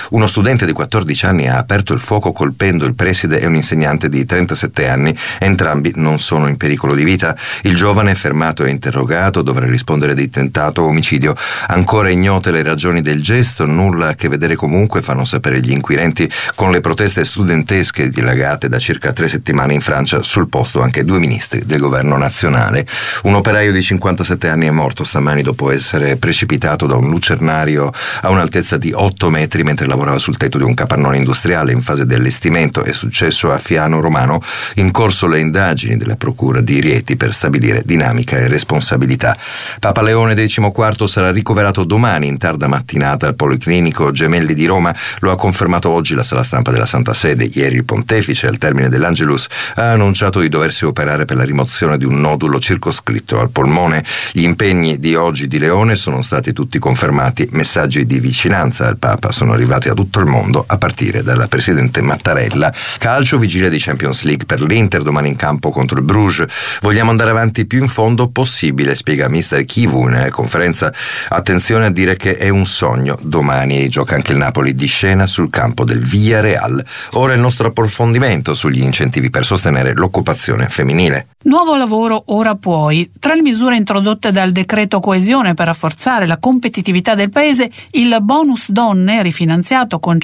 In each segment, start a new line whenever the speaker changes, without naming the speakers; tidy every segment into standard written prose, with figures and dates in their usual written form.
Uno studente di 14 anni ha aperto il fuoco colpendo il preside e un insegnante di 37 anni. Entrambi non sono in pericolo di vita. Il giovane, fermato e interrogato, dovrà rispondere di tentato omicidio. Ancora ignote le ragioni del gesto, nulla a che vedere comunque, fanno sapere gli inquirenti, con le proteste studentesche dilagate da circa 3 settimane in Francia. Sul posto anche 2 ministri del governo nazionale. Un operaio di 57 anni è morto stamani dopo essere precipitato da un lucernario a un'altezza di 8 metri mentre lavorava sul tetto di un capannone industriale in fase di allestimento. È successo a Fiano Romano. In corso le indagini della procura di Rieti per stabilire dinamica e responsabilità. Papa Leone XIV sarà ricoverato domani in tarda mattinata al Policlinico Gemelli di Roma. Lo ha confermato oggi la sala stampa della Santa Sede. Ieri il pontefice, al termine dell'Angelus, ha annunciato di doversi operare per la rimozione di un nodulo circoscritto al polmone. Gli impegni di oggi di Leone sono stati tutti confermati. Messaggi di vicinanza al Papa sono arrivati da tutto il mondo, a partire dalla presidente Mattarella. Calcio, vigilia di Champions League per l'Inter, domani in campo contro il Bruges. Vogliamo andare avanti più in fondo possibile, spiega mister Chivu in conferenza. Attenzione a dire che è un sogno. Domani gioca anche il Napoli di scena sul campo del Villarreal. Ora il nostro approfondimento sugli incentivi per sostenere l'occupazione femminile.
Nuovo lavoro ora puoi. Tra le misure introdotte dal decreto coesione per rafforzare la competitività del paese, il bonus donne, rifinanziato con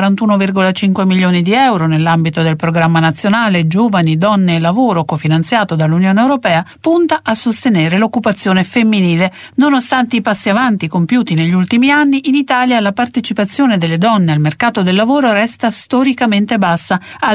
141,5 milioni di euro nell'ambito del programma nazionale Giovani, Donne e Lavoro, cofinanziato dall'Unione Europea, punta a sostenere l'occupazione femminile. Nonostante i passi avanti compiuti negli ultimi anni, in Italia la partecipazione delle donne al mercato del lavoro resta storicamente bassa, al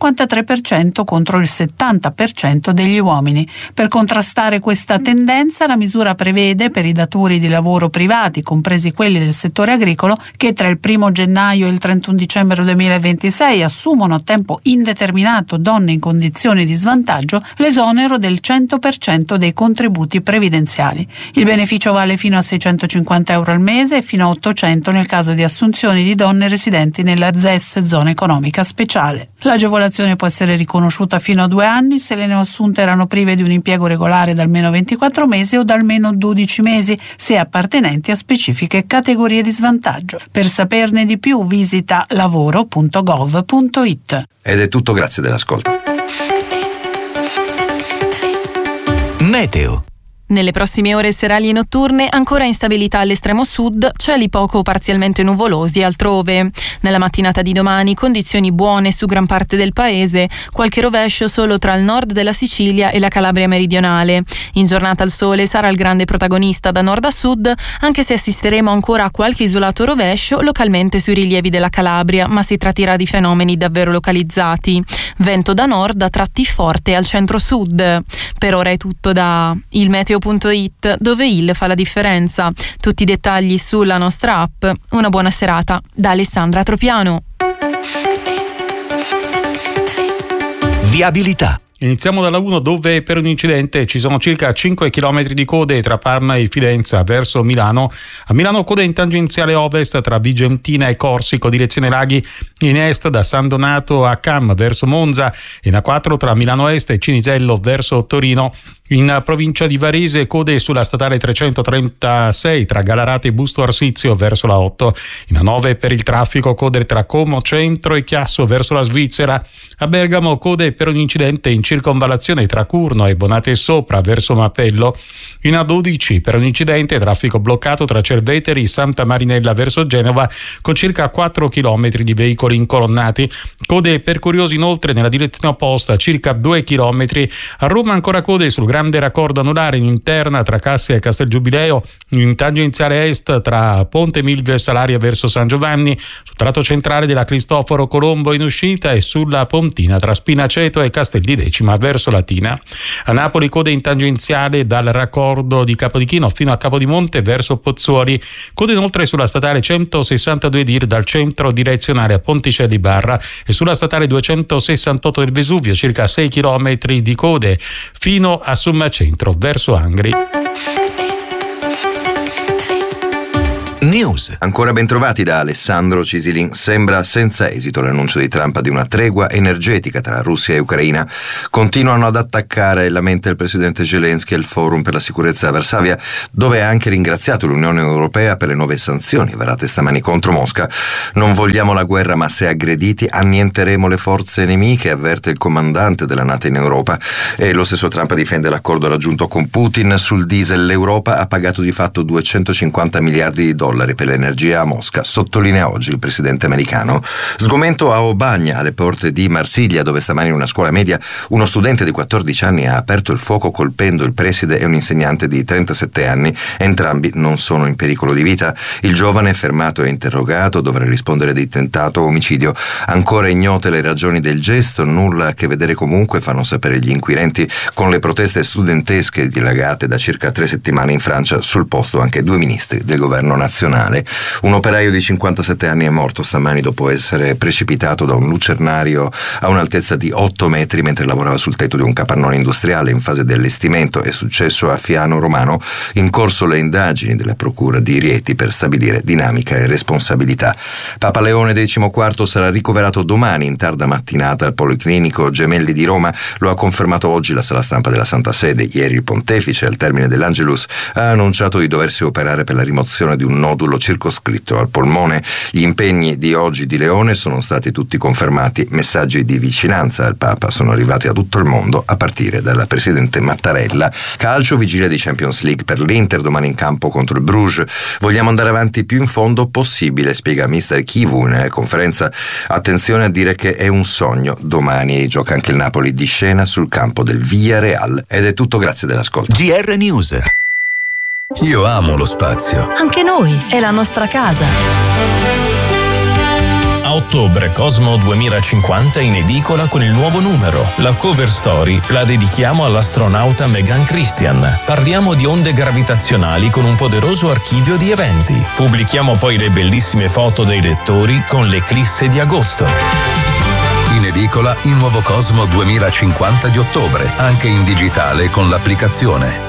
53% contro il 70% degli uomini. Per contrastare questa tendenza, la misura prevede per i datori di lavoro privati, compresi quelli del settore agricolo, che tra il 1 gennaio e il 31 dicembre 2026 assumono a tempo indeterminato donne in condizioni di svantaggio, l'esonero del 100% dei contributi previdenziali. Il beneficio vale fino a 650 euro al mese e fino a 800 nel caso di assunzioni di donne residenti nella ZES, zona economica speciale. L'agevolazione può essere riconosciuta fino a 2 anni se le neoassunte erano prive di un impiego regolare da almeno 24 mesi o da almeno 12 mesi, se appartenenti a specifiche categorie di svantaggio. Per saperne di più visita lavoro.gov.it.
Ed è tutto, grazie dell'ascolto.
Meteo. Nelle prossime ore serali e notturne ancora instabilità all'estremo sud, cieli poco o parzialmente nuvolosi altrove. Nella mattinata di domani condizioni buone su gran parte del paese, qualche rovescio solo tra il nord della Sicilia e la Calabria meridionale. In giornata il sole sarà il grande protagonista da nord a sud, anche se assisteremo ancora a qualche isolato rovescio localmente sui rilievi della Calabria, ma si tratterà di fenomeni davvero localizzati. Vento da nord a tratti forte al centro-sud. Per ora è tutto da ilmeteo.it, dove il fa la differenza. Tutti i dettagli sulla nostra app. Una buona serata da Alessandra Tropiano.
Viabilità. Iniziamo dalla 1, dove per un incidente ci sono circa 5 km di code tra Parma e Fidenza verso Milano. A Milano code in tangenziale ovest tra Vigentina e Corsico direzione Laghi, in est da San Donato a Cam verso Monza, in A4 tra Milano Est e Cinisello verso Torino. In provincia di Varese code sulla statale 336 tra Galarate e Busto Arsizio verso la 8. In A9 per il traffico code tra Como Centro e Chiasso verso la Svizzera. A Bergamo code per un incidente in circonvallazione tra Curno e Bonate Sopra verso Mappello. In A12 per un incidente traffico bloccato tra Cerveteri e Santa Marinella verso Genova con circa 4 km di veicoli incolonnati. Code per curiosi inoltre nella direzione opposta, circa 2 km. A Roma ancora code sul grande raccordo anulare in interna tra Cassia e Castelgiubileo, in tangenziale est tra Ponte Milvio e Salaria verso San Giovanni, sul tratto centrale della Cristoforo Colombo in uscita e sulla Pontina tra Spinaceto e Castel di Decima verso Latina. A Napoli code in tangenziale dal raccordo di Capodichino fino a Capodimonte verso Pozzuoli. Code inoltre sulla statale 162 DIR dal centro direzionale a Ponticelli Barra e sulla statale 268 del Vesuvio, circa 6 km di code fino a Sommacentro verso Angri.
News.
Ancora ben trovati da Alessandro Cisilin. Sembra senza esito l'annuncio di Trump di una tregua energetica tra Russia e Ucraina. Continuano ad attaccare la mente il presidente Zelensky al Forum per la sicurezza a Varsavia, dove ha anche ringraziato l'Unione Europea per le nuove sanzioni varate stamani contro Mosca. Non vogliamo la guerra, ma se aggrediti annienteremo le forze nemiche, avverte il comandante della NATO in Europa. E lo stesso Trump difende l'accordo raggiunto con Putin sul diesel. L'Europa ha pagato di fatto 250 miliardi di dollari per l'energia a Mosca, sottolinea oggi il presidente americano. Sgomento a Obagna, alle porte di Marsiglia, dove stamani in una scuola media uno studente di 14 anni ha aperto il fuoco colpendo il preside e un insegnante di 37 anni. Entrambi non sono in pericolo di vita. Il giovane, fermato e interrogato, dovrà rispondere di tentato omicidio. Ancora ignote le ragioni del gesto, nulla a che vedere comunque, fanno sapere gli inquirenti, con le proteste studentesche dilagate da circa 3 settimane in Francia. Sul posto anche 2 ministri del governo nazionale. Un operaio di 57 anni è morto stamani dopo essere precipitato da un lucernario a un'altezza di 8 metri mentre lavorava sul tetto di un capannone industriale in fase di allestimento. È successo a Fiano Romano. In corso le indagini della procura di Rieti per stabilire dinamica e responsabilità. Papa Leone XIV sarà ricoverato domani in tarda mattinata al Policlinico Gemelli di Roma. Lo ha confermato oggi la sala stampa della Santa Sede. Ieri il pontefice, al termine dell'Angelus, ha annunciato di doversi operare per la rimozione di un nodulo circoscritto al polmone. Gli impegni di oggi di Leone sono stati tutti confermati. Messaggi di vicinanza al Papa sono arrivati a tutto il mondo, a partire dalla presidente Mattarella. Calcio, vigilia di Champions League per l'Inter domani in campo contro il Bruges. Vogliamo andare avanti più in fondo possibile, spiega mister Chivu in conferenza. Attenzione a dire che è un sogno. Domani gioca anche il Napoli di scena sul campo del Villarreal. Ed è tutto, grazie dell'ascolto.
GR News.
Io amo lo spazio.
Anche noi, è la nostra casa.
A ottobre Cosmo 2050 in edicola con il nuovo numero. La cover story la dedichiamo all'astronauta Megan Christian. Parliamo di onde gravitazionali con un poderoso archivio di eventi. Pubblichiamo poi le bellissime foto dei lettori con l'eclisse di agosto. In edicola il nuovo Cosmo 2050 di ottobre, anche in digitale con l'applicazione.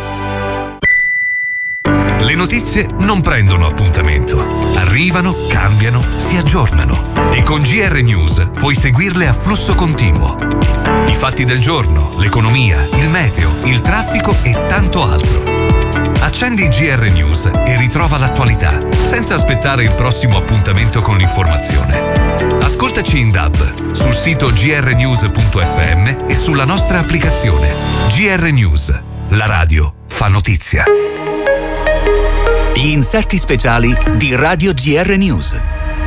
Le notizie non prendono appuntamento. Arrivano, cambiano, si aggiornano. E con GR News puoi seguirle a flusso continuo. I fatti del giorno, l'economia, il meteo, il traffico e tanto altro. Accendi GR News e ritrova l'attualità, senza aspettare il prossimo appuntamento con l'informazione. Ascoltaci in DAB, sul sito grnews.fm e sulla nostra applicazione. GR News, la radio fa notizia.
Gli inserti speciali di Radio GR News.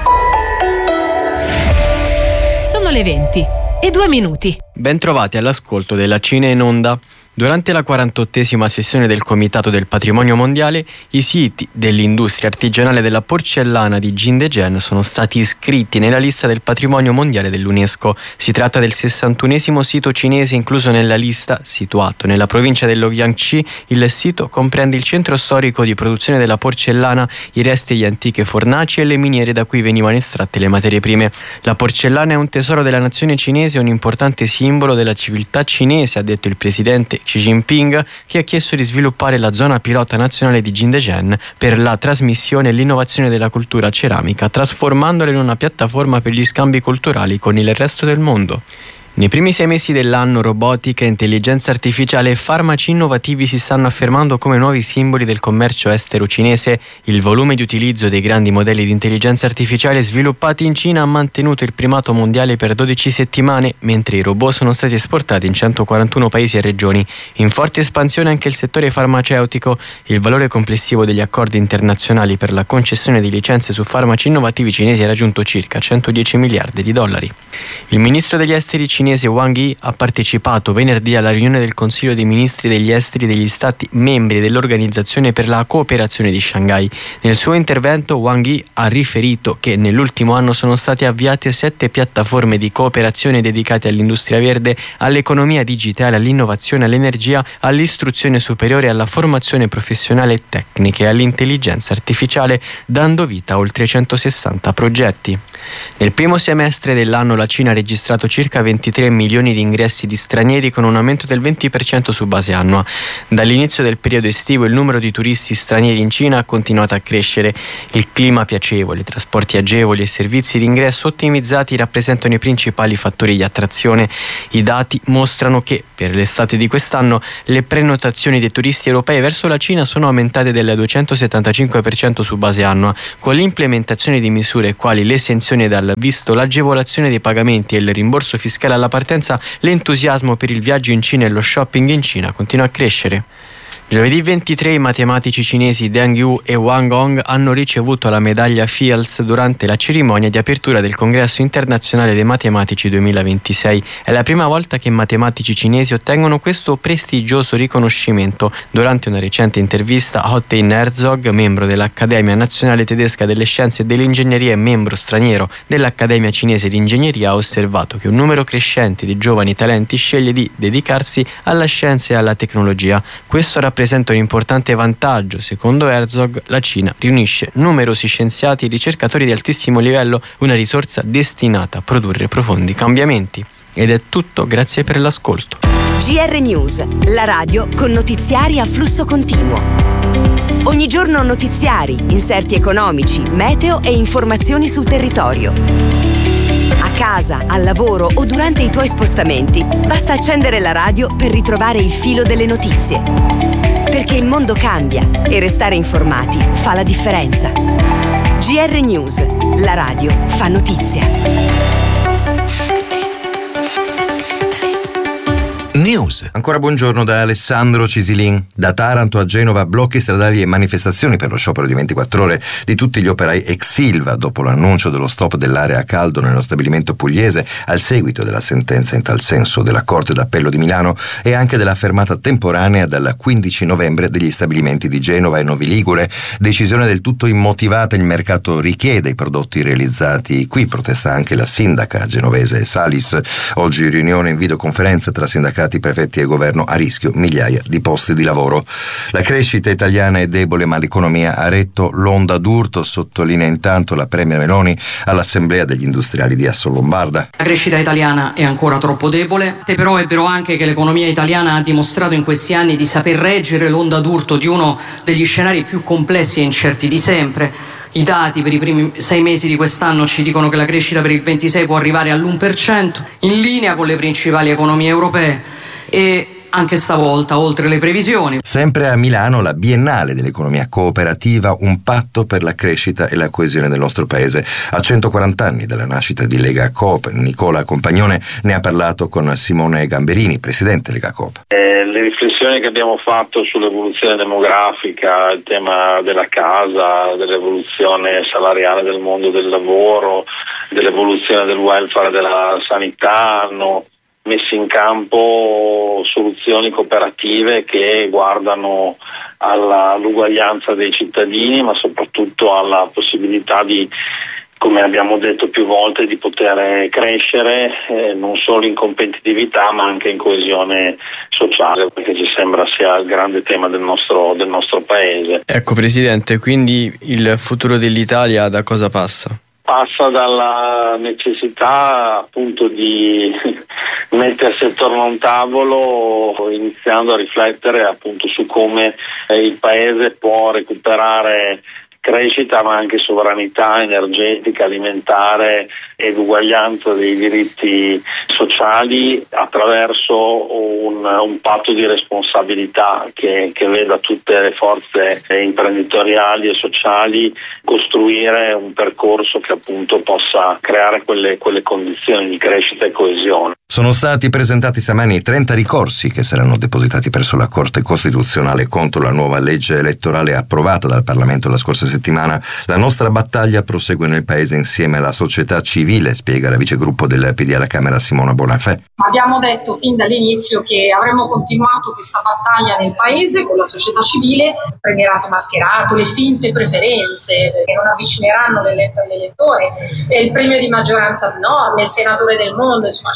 Sono le 20:02.
Ben trovati all'ascolto della Cina in Onda. Durante la 48esima sessione del Comitato del Patrimonio Mondiale, i siti dell'industria artigianale della porcellana di Jingdezhen sono stati iscritti nella lista del Patrimonio Mondiale dell'UNESCO. Si tratta del 61esimo sito cinese incluso nella lista. Situato nella provincia dello Jiangxi, il sito comprende il centro storico di produzione della porcellana, i resti di antiche fornaci e le miniere da cui venivano estratte le materie prime. La porcellana è un tesoro della nazione cinese e un importante simbolo della civiltà cinese, ha detto il presidente Xi Jinping, che ha chiesto di sviluppare la zona pilota nazionale di Jingdezhen per la trasmissione e l'innovazione della cultura ceramica, trasformandola in una piattaforma per gli scambi culturali con il resto del mondo. Nei primi 6 mesi dell'anno, robotica, intelligenza artificiale e farmaci innovativi si stanno affermando come nuovi simboli del commercio estero cinese. Il volume di utilizzo dei grandi modelli di intelligenza artificiale sviluppati in Cina ha mantenuto il primato mondiale per 12 settimane, mentre i robot sono stati esportati in 141 paesi e regioni. In forte espansione anche il settore farmaceutico. Il valore complessivo degli accordi internazionali per la concessione di licenze su farmaci innovativi cinesi ha raggiunto circa 110 miliardi di dollari. Il ministro degli esteri cinese Wang Yi ha partecipato venerdì alla riunione del Consiglio dei Ministri degli Esteri degli Stati membri dell'Organizzazione per la Cooperazione di Shanghai. Nel suo intervento Wang Yi ha riferito che nell'ultimo anno sono state avviate 7 piattaforme di cooperazione dedicate all'industria verde, all'economia digitale, all'innovazione, all'energia, all'istruzione superiore, alla formazione professionale e tecnica e all'intelligenza artificiale, dando vita a oltre 160 progetti. Nel primo semestre dell'anno la Cina ha registrato circa 23 milioni di ingressi di stranieri, con un aumento del 20% su base annua. Dall'inizio del periodo estivo il numero di turisti stranieri in Cina ha continuato a crescere. Il clima piacevole, trasporti agevoli e servizi di ingresso ottimizzati rappresentano i principali fattori di attrazione. I dati mostrano che per l'estate di quest'anno le prenotazioni dei turisti europei verso la Cina sono aumentate del 275% su base annua, con l'implementazione di misure quali l'esenzione dal visto, l'agevolazione dei pagamenti e il rimborso fiscale alla partenza. L'entusiasmo per il viaggio in Cina e lo shopping in Cina continua a crescere. Giovedì 23 i matematici cinesi Deng Yu e Wang Hong hanno ricevuto la medaglia Fields durante la cerimonia di apertura del Congresso internazionale dei matematici 2026. È la prima volta che matematici cinesi ottengono questo prestigioso riconoscimento. Durante una recente intervista, Hottein Herzog, membro dell'Accademia Nazionale Tedesca delle Scienze e dell'Ingegneria e membro straniero dell'Accademia Cinese di Ingegneria, ha osservato che un numero crescente di giovani talenti sceglie di dedicarsi alla scienza e alla tecnologia. Questo rappresenta un importante vantaggio. Secondo Herzog, la Cina riunisce numerosi scienziati e ricercatori di altissimo livello, una risorsa destinata a produrre profondi cambiamenti. Ed è tutto, grazie per l'ascolto.
GR News, la radio con notiziari a flusso continuo. Ogni giorno notiziari, inserti economici, meteo e informazioni sul territorio. A casa, al lavoro o durante i tuoi spostamenti, basta accendere la radio per ritrovare il filo delle notizie. Perché il mondo cambia e restare informati fa la differenza. GR News, la radio fa notizia.
News.
Ancora buongiorno da Alessandro Cisilin. Da Taranto a Genova, blocchi stradali e manifestazioni per lo sciopero di 24 ore di tutti gli operai ex Ilva dopo l'annuncio dello stop dell'area a caldo nello stabilimento pugliese al seguito della sentenza in tal senso della Corte d'Appello di Milano e anche della fermata temporanea dal 15 novembre degli stabilimenti di Genova e Novi Ligure. Decisione del tutto immotivata, il mercato richiede i prodotti realizzati qui, protesta anche la sindaca genovese Salis. Oggi riunione in videoconferenza tra sindacati, prefetti e governo, a rischio migliaia di posti di lavoro. La crescita italiana è debole, ma l'economia ha retto l'onda d'urto, sottolinea intanto la premier Meloni all'assemblea degli industriali di Assolombarda.
La crescita italiana è ancora troppo debole, però è vero anche che l'economia italiana ha dimostrato in questi anni di saper reggere l'onda d'urto di uno degli scenari più complessi e incerti di sempre. I dati per i primi 6 mesi di quest'anno ci dicono che la crescita per il 26 può arrivare all'1%, in linea con le principali economie europee, e anche stavolta oltre le previsioni.
Sempre a Milano la Biennale dell'economia cooperativa, un patto per la crescita e la coesione del nostro paese. A 140 anni dalla nascita di Lega Coop, Nicola Compagnone ne ha parlato con Simone Gamberini, presidente Lega Coop.
Le riflessioni che abbiamo fatto sull'evoluzione demografica, il tema della casa, dell'evoluzione salariale del mondo del lavoro, dell'evoluzione del welfare, della sanità, hanno messo in campo soluzioni cooperative che guardano all'uguaglianza dei cittadini, ma soprattutto alla possibilità di, come abbiamo detto più volte, di poter crescere non solo in competitività ma anche in coesione sociale, perché ci sembra sia il grande tema del nostro paese.
Ecco Presidente, quindi il futuro dell'Italia da cosa passa?
Passa dalla necessità appunto di mettersi attorno a un tavolo, iniziando a riflettere appunto su come il Paese può recuperare crescita ma anche sovranità energetica, alimentare ed uguaglianza dei diritti sociali attraverso un patto di responsabilità che veda tutte le forze imprenditoriali e sociali costruire un percorso che appunto possa creare quelle condizioni di crescita e coesione.
Sono stati presentati stamani 30 ricorsi che saranno depositati presso la Corte Costituzionale contro la nuova legge elettorale approvata dal Parlamento la scorsa settimana. La nostra battaglia prosegue nel Paese insieme alla società civile, spiega la vicegruppo del PD alla Camera Simona Bonafè.
Abbiamo detto fin dall'inizio che avremmo continuato questa battaglia nel Paese con la società civile, premierato mascherato, le finte preferenze che non avvicineranno l'eletto all'elettore, il premio di maggioranza abnorme, il senatore del mondo, insomma ce ne sono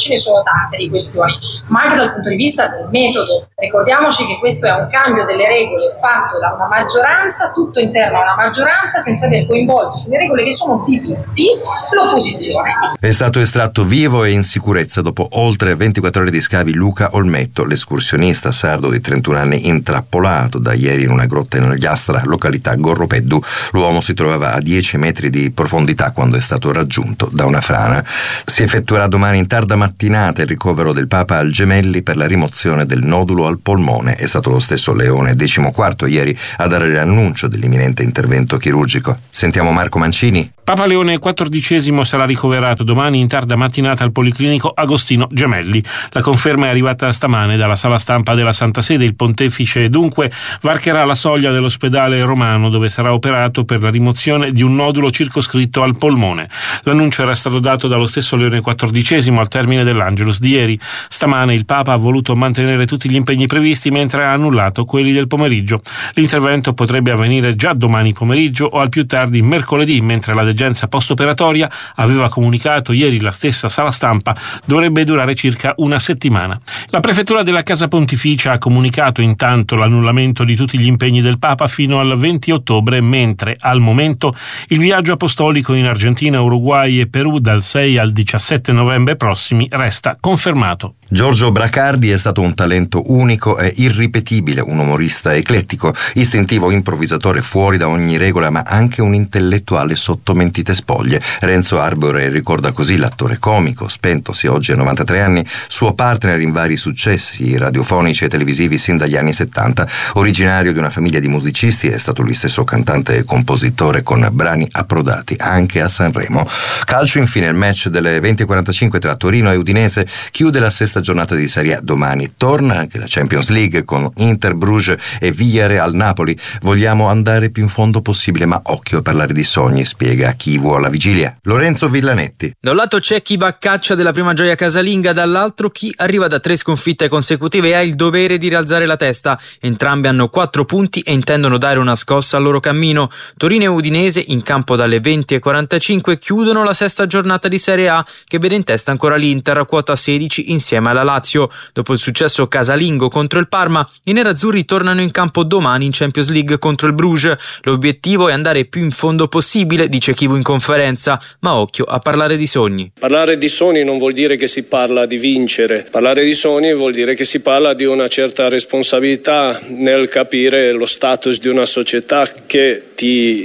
tante di questioni, ma anche dal punto di vista del metodo. Ricordiamoci che questo è un cambio delle regole fatto da una maggioranza, tutto interno a una maggioranza, senza aver coinvolto sulle regole che sono di tutti l'opposizione.
È stato estratto vivo e in sicurezza dopo oltre 24 ore di scavi Luca Olmetto, l'escursionista sardo di 31 anni intrappolato da ieri in una grotta in Ogliastra, località Gorropeddu. L'uomo si trovava a 10 metri di profondità quando è stato raggiunto da una frana. Si effettuerà domani in tarda mattinata il ricovero del Papa al Gemelli per la rimozione del nodulo al polmone. È stato lo stesso Leone XIV ieri a dare l'annuncio dell'imminente intervento chirurgico. Sentiamo Marco Mancini.
Papa Leone XIV sarà ricoverato domani in tarda mattinata al Policlinico Agostino Gemelli. La conferma è arrivata stamane dalla sala stampa della Santa Sede. Il pontefice dunque varcherà la soglia dell'ospedale romano dove sarà operato per la rimozione di un nodulo circoscritto al polmone. L'annuncio era stato dato dallo stesso Leone XIV al termine dell'Angelus di ieri. Stamane il Papa ha voluto mantenere tutti gli impegni previsti mentre ha annullato quelli del pomeriggio. L'intervento potrebbe avvenire già domani pomeriggio o al più tardi mercoledì, mentre la degenza post-operatoria, aveva comunicato ieri la stessa sala stampa, dovrebbe durare circa una settimana. La prefettura della Casa Pontificia ha comunicato intanto l'annullamento di tutti gli impegni del Papa fino al 20 ottobre, mentre al momento il viaggio apostolico in Argentina, Uruguay e Perù dal 6 al 17 novembre prossimi resta confermato.
Giorgio Bracardi è stato un talento unico e irripetibile, un umorista eclettico, istintivo improvvisatore fuori da ogni regola, ma anche un intellettuale sotto mentite spoglie. Renzo Arbore ricorda così l'attore comico, spentosi oggi a 93 anni, suo partner in vari successi radiofonici e televisivi sin dagli anni 70. Originario di una famiglia di musicisti, è stato lui stesso cantante e compositore con brani approdati anche a Sanremo. Calcio infine, il match delle 20:45 tra Torino e Udinese chiude la sesta giornata di Serie A. Domani torna anche la Champions League con Inter, Bruges e Villarreal Napoli. Vogliamo andare più in fondo possibile, ma occhio a parlare di sogni, spiega chi vuole la vigilia. Lorenzo Villanetti.
Da un lato c'è chi va a caccia della prima gioia casalinga, dall'altro chi arriva da 3 sconfitte consecutive e ha il dovere di rialzare la testa. Entrambi hanno 4 punti e intendono dare una scossa al loro cammino. Torino e Udinese, in campo dalle 20:45, chiudono la sesta giornata di Serie A, che vede in testa ancora l'Inter a quota 16 insieme alla Lazio. Dopo il successo casalingo contro il Parma, i nerazzurri tornano in campo domani in Champions League contro il Bruges. L'obiettivo è andare più in fondo possibile, dice Chivu in conferenza, ma occhio a parlare di sogni.
Parlare di sogni non vuol dire che si parla di vincere. Parlare di sogni vuol dire che si parla di una certa responsabilità nel capire lo status di una società che ti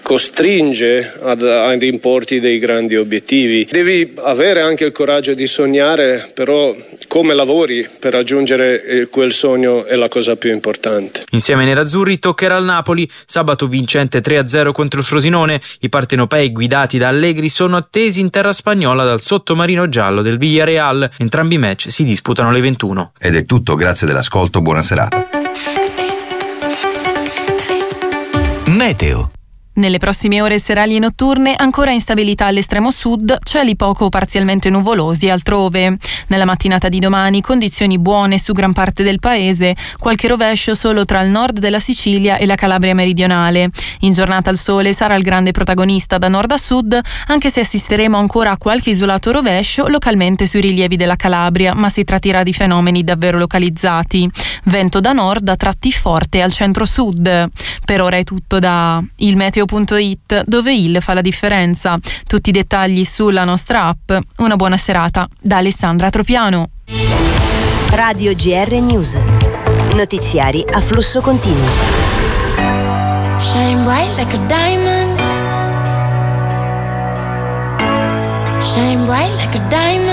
costringe ad importi dei grandi obiettivi. Devi avere anche il coraggio di sognare, però come lavori per raggiungere quel sogno è la cosa più importante.
Insieme ai nerazzurri toccherà al Napoli, sabato vincente 3-0 contro il Frosinone. I partenopei guidati da Allegri sono attesi in terra spagnola dal sottomarino giallo del Villarreal. Entrambi i match si disputano alle 21.
Ed è tutto, grazie dell'ascolto, buona serata.
Meteo.
Nelle prossime ore serali e notturne ancora instabilità all'estremo sud, cieli poco o parzialmente nuvolosi altrove. Nella mattinata di domani condizioni buone su gran parte del paese, qualche rovescio solo tra il nord della Sicilia e la Calabria meridionale. In giornata il sole sarà il grande protagonista da nord a sud, anche se assisteremo ancora a qualche isolato rovescio localmente sui rilievi della Calabria, ma si tratterà di fenomeni davvero localizzati. Vento da nord a tratti forte al centro-sud. Per ora è tutto da Il Meteo.it, dove il fa la differenza. Tutti i dettagli sulla nostra app. Una buona serata da Alessandra Tropiano.
Radio GR News. Notiziari a flusso continuo.
Shine bright like a diamond. Shine bright like a diamond.